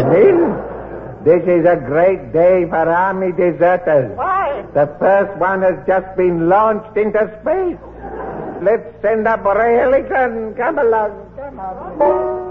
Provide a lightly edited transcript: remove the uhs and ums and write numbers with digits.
Mill, this is a great day for army deserters. Why? The first one has just been launched into space. Let's send up Ray Ellington. Come along. Come on.